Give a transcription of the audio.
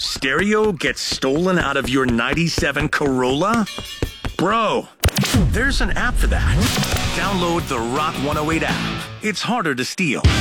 stereo gets stolen out of your 97 Corolla? Bro, there's an app for that. Download the Rock 108 app. It's harder to steal.